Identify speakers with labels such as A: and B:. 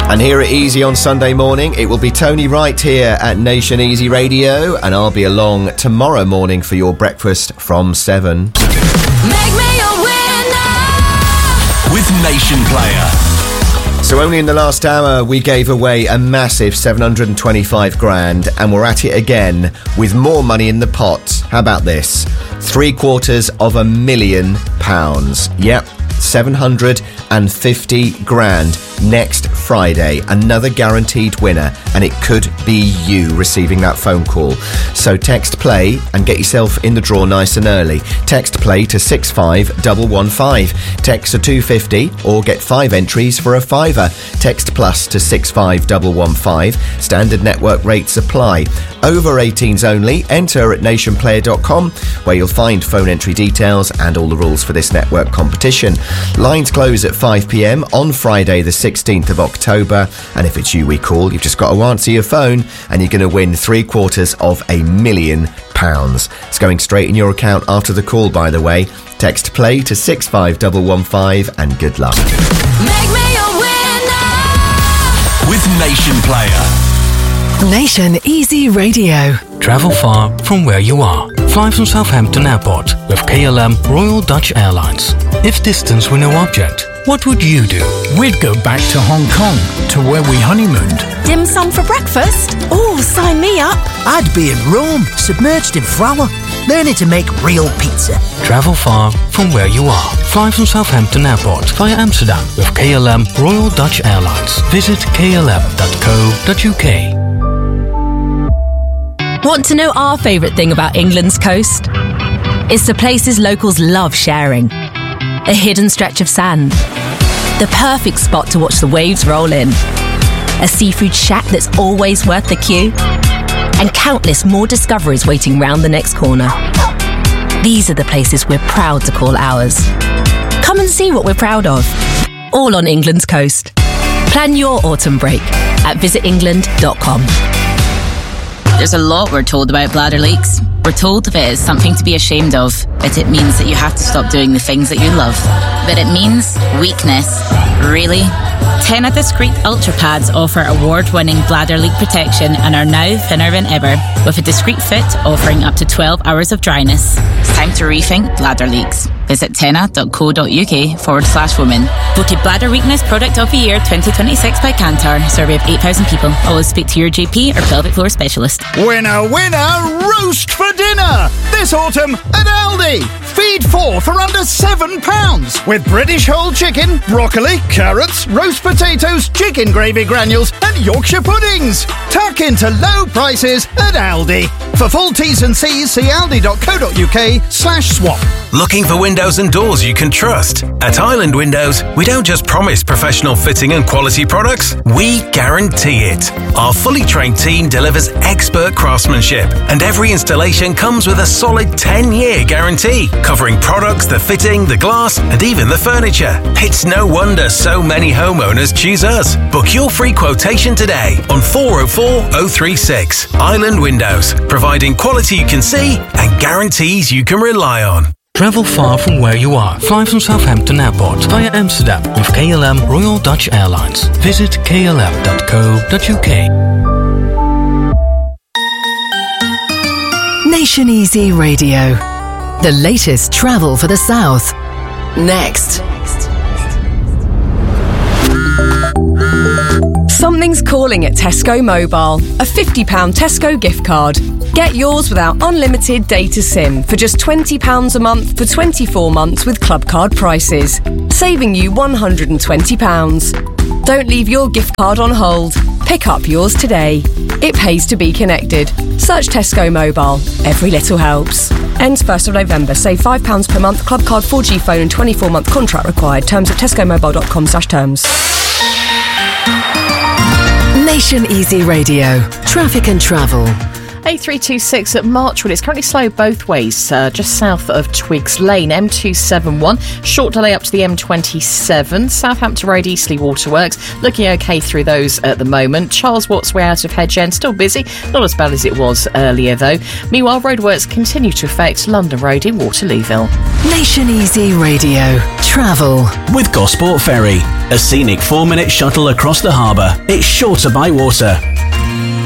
A: And here at Easy on Sunday morning, it will be Tony Wright here at Nation Easy Radio, and I'll be along tomorrow morning for your breakfast from 7.
B: Make me a winner
C: with Nation Player.
A: So only in the last hour we gave away a massive 725 grand, and we're at it again with more money in the pot. How about this? £750,000. Yep, 750 grand next Friday. Another guaranteed winner, and it could be you receiving that phone call. So text play and get yourself in the draw nice and early. Text play to 65115. Text to 250 or get 5 entries for a £5. Text plus to 65115. Standard network rates apply. Over 18s only. Enter at nationplayer.com, where you'll find phone entry details and all the rules for this network competition. Lines close at 5 p.m. on Friday the 16th of October, and if it's you we call, you've just got to answer your phone and you're going to win £750,000. It's going straight in your account after the call, by the way. Text play to 65115 and good luck.
B: Make me a winner
C: with Nation Player.
D: Nation Easy Radio.
E: Travel far from where you are. Fly from Southampton Airport with KLM Royal Dutch Airlines. If distance were no object, what would you do?
F: We'd go back to Hong Kong, to where we honeymooned.
G: Dim sum for breakfast? Oh, sign me up.
H: I'd be in Rome, submerged in flour, learning to make real pizza.
E: Travel far from where you are. Fly from Southampton Airport via Amsterdam with KLM Royal Dutch Airlines. Visit klm.co.uk.
I: Want to know our favourite thing about England's coast? It's the places locals love sharing. A hidden stretch of sand. The perfect spot to watch the waves roll in. A seafood shack that's always worth the queue. And countless more discoveries waiting round the next corner. These are the places we're proud to call ours. Come and see what we're proud of. All on England's coast. Plan your autumn break at visitengland.com.
J: There's a lot we're told about bladder leaks. We're told that it is something to be ashamed of, that it means that you have to stop doing the things that you love. That it means weakness. Really? Tena Discreet Ultra Pads offer award-winning bladder leak protection and are now thinner than ever, with a discreet fit offering up to 12 hours of dryness. It's time to rethink bladder leaks. Visit tena.co.uk/women. Voted Bladder Weakness Product of the Year 2026 by Kantar. Survey of 8,000 people. Always speak to your GP or pelvic floor specialist.
K: Winner, winner, roast for dinner! This autumn at Aldi. Feed 4 for under £7 with British whole chicken, broccoli, carrots, roast potatoes, chicken gravy granules and Yorkshire puddings. Tuck into low prices at Aldi. For full T's and C's, see aldi.co.uk/swap.
C: Looking for windows and doors you can trust? At Island Windows, we don't just promise professional fitting and quality products, we guarantee it. Our fully trained team delivers expert craftsmanship, and every installation comes with a solid 10-year guarantee, covering products, the fitting, the glass, and even the furniture. It's no wonder so many homeowners choose us. Book your free quotation today on 404 036. Island Windows, providing quality you can see and guarantees you can rely on.
E: Travel far from where you are. Fly from Southampton Airport via Amsterdam with KLM Royal Dutch Airlines. Visit klm.co.uk.
D: Nation Easy Radio. The latest travel for the South. Next.
L: Something's calling at Tesco Mobile. A £50 Tesco gift card. Get yours without unlimited data SIM for just £20 a month for 24 months with Club Card prices, saving you £120. Don't leave your gift card on hold. Pick up yours today. It pays to be connected. Search Tesco Mobile. Every little helps. Ends 1st of November. Save £5 per month. Club Card 4G phone and 24-month contract required. Terms at tescomobile.com/terms.
D: Nation Easy Radio. Traffic and travel.
M: A326 at Marchwood. It's currently slow both ways, just south of Twigs Lane. M271, short delay up to the M27. Southampton Road, Eastleigh Waterworks, looking okay through those at the moment. Charles Watts way out of Hedge End, still busy, not as bad as it was earlier though. Meanwhile, roadworks continue to affect London Road in Waterlooville.
D: Nation Easy Radio. Travel.
N: With Gosport Ferry, a scenic 4-minute shuttle across the harbour. It's shorter by water.